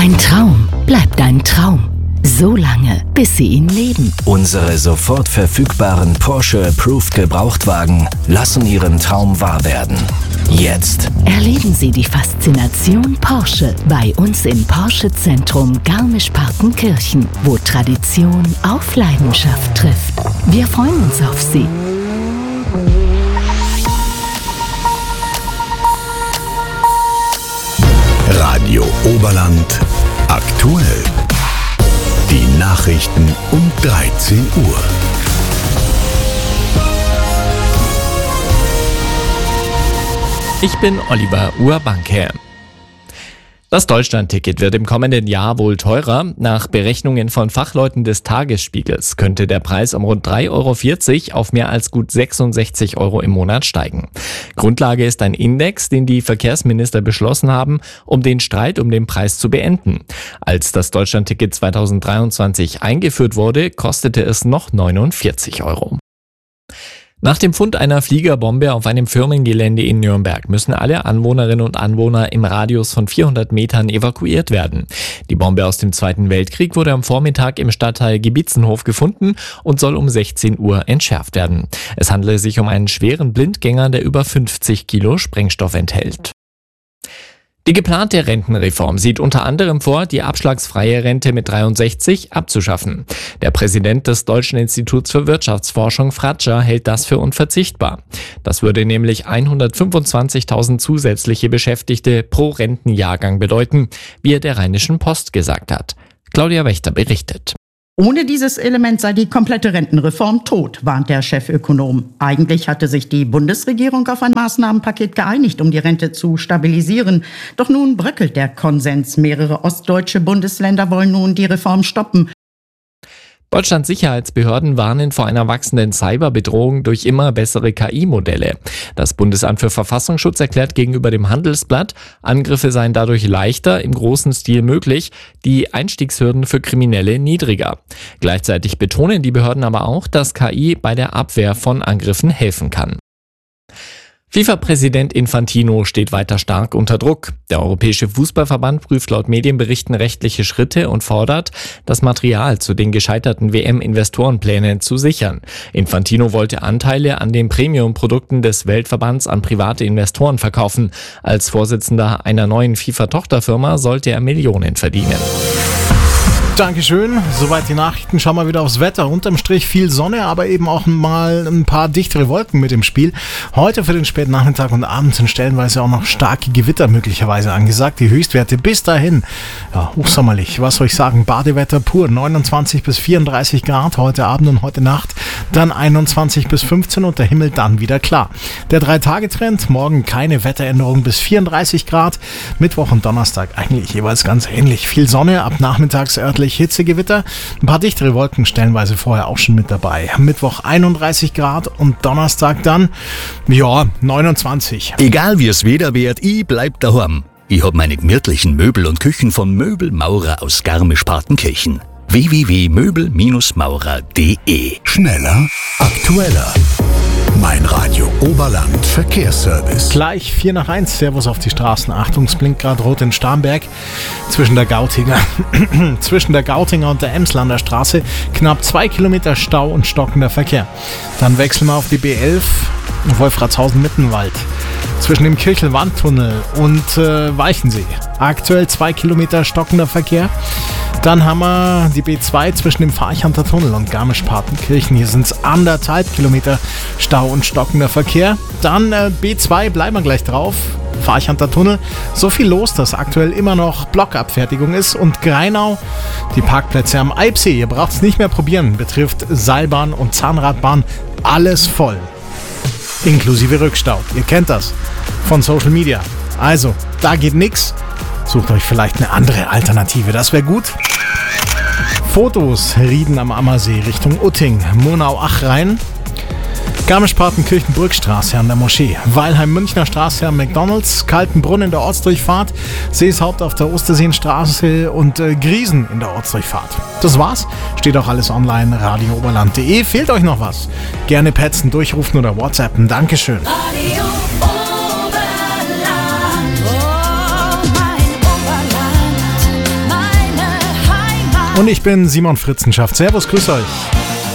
Ein Traum bleibt ein Traum. So lange, bis Sie ihn leben. Unsere sofort verfügbaren Porsche Approved Gebrauchtwagen lassen Ihren Traum wahr werden. Jetzt Erleben Sie die Faszination Porsche bei uns im Porsche Zentrum Garmisch-Partenkirchen, wo Tradition auf Leidenschaft trifft. Wir freuen uns auf Sie. Radio Oberland aktuell. Die Nachrichten um 13 Uhr. Ich bin Oliver Urbanke. Das Deutschlandticket wird im kommenden Jahr wohl teurer. Nach Berechnungen von Fachleuten des Tagesspiegels könnte der Preis um rund 3,40 € auf mehr als gut 66 € im Monat steigen. Grundlage ist ein Index, den die Verkehrsminister beschlossen haben, um den Streit um den Preis zu beenden. Als das Deutschlandticket 2023 eingeführt wurde, kostete es noch 49 €. Nach dem Fund einer Fliegerbombe auf einem Firmengelände in Nürnberg müssen alle Anwohnerinnen und Anwohner im Radius von 400 Metern evakuiert werden. Die Bombe aus dem Zweiten Weltkrieg wurde am Vormittag im Stadtteil Gebitzenhof gefunden und soll um 16 Uhr entschärft werden. Es handele sich um einen schweren Blindgänger, der über 50 Kilo Sprengstoff enthält. Die geplante Rentenreform sieht unter anderem vor, die abschlagsfreie Rente mit 63 abzuschaffen. Der Präsident des Deutschen Instituts für Wirtschaftsforschung, Fratscher, hält das für unverzichtbar. Das würde nämlich 125.000 zusätzliche Beschäftigte pro Rentenjahrgang bedeuten, wie er der Rheinischen Post gesagt hat. Claudia Wächter berichtet. Ohne dieses Element sei die komplette Rentenreform tot, warnt der Chefökonom. Eigentlich hatte sich die Bundesregierung auf ein Maßnahmenpaket geeinigt, um die Rente zu stabilisieren. Doch nun bröckelt der Konsens. Mehrere ostdeutsche Bundesländer wollen nun die Reform stoppen. Deutschlands Sicherheitsbehörden warnen vor einer wachsenden Cyberbedrohung durch immer bessere KI-Modelle. Das Bundesamt für Verfassungsschutz erklärt gegenüber dem Handelsblatt, Angriffe seien dadurch leichter, im großen Stil möglich, die Einstiegshürden für Kriminelle niedriger. Gleichzeitig betonen die Behörden aber auch, dass KI bei der Abwehr von Angriffen helfen kann. FIFA-Präsident Infantino steht weiter stark unter Druck. Der Europäische Fußballverband prüft laut Medienberichten rechtliche Schritte und fordert, das Material zu den gescheiterten WM-Investorenplänen zu sichern. Infantino wollte Anteile an den Premium-Produkten des Weltverbands an private Investoren verkaufen. Als Vorsitzender einer neuen FIFA-Tochterfirma sollte er Millionen verdienen. Dankeschön. Soweit die Nachrichten. Schauen wir wieder aufs Wetter. Unterm Strich viel Sonne, aber eben auch mal ein paar dichtere Wolken mit im Spiel. Heute für den späten Nachmittag und Abend sind stellenweise auch noch starke Gewitter möglicherweise angesagt. Die Höchstwerte bis dahin, ja, hochsommerlich. Was soll ich sagen? Badewetter pur. 29 bis 34 Grad heute Abend und heute Nacht. Dann 21 bis 15 und der Himmel dann wieder klar. Der 3-Tage-Trend. Morgen keine Wetteränderung bis 34 Grad. Mittwoch und Donnerstag eigentlich jeweils ganz ähnlich. Viel Sonne, ab nachmittags örtlich Hitzegewitter. Ein paar dichtere Wolken stellenweise vorher auch schon mit dabei. Mittwoch 31 Grad und Donnerstag dann, 29. Egal wie es Wetter wird, ich bleib daheim. Ich hab meine gemütlichen Möbel und Küchen von Möbelmaurer aus Garmisch-Partenkirchen. www.möbel-maurer.de. Schneller, aktueller. Mein Radio Oberland Verkehrsservice. Gleich 4:01. Servus auf die Straßen. Achtung, es blinkt gerade rot in Starnberg. Zwischen der Gautinger und der Emslander Straße knapp 2 Kilometer Stau und stockender Verkehr. Dann wechseln wir auf die B11 Wolfratshausen-Mittenwald. Zwischen dem Kirchelwandtunnel und Walchensee. Aktuell 2 Kilometer stockender Verkehr. Dann haben wir die B2 zwischen dem Farchanter Tunnel und Garmisch-Partenkirchen. Hier sind es 1,5 Kilometer Stau und stockender Verkehr. Dann B2, bleiben wir gleich drauf. Farchanter Tunnel. So viel los, dass aktuell immer noch Blockabfertigung ist. Und Greinau, die Parkplätze am Eibsee. Ihr braucht es nicht mehr probieren. Betrifft Seilbahn und Zahnradbahn. Alles voll. Inklusive Rückstau. Ihr kennt das von Social Media. Also, da geht nix. Sucht euch vielleicht eine andere Alternative. Das wäre gut. Fotos. Rieden am Ammersee Richtung Utting. Murnau-Ach-Rhein. Garmisch-Partenkirchen-Burgstraße an der Moschee. Weilheim-Münchner Straße am McDonalds. Kaltenbrunn der Ortsdurchfahrt. Seeshaupt auf der Osterseenstraße und Griesen in der Ortsdurchfahrt. Das war's. Steht auch alles online. radiooberland.de. Fehlt euch noch was? Gerne petzen, durchrufen oder WhatsAppen. Dankeschön. Radio Oberland, oh mein Oberland, Und ich bin Simon Fritzenschaft. Servus, grüß euch.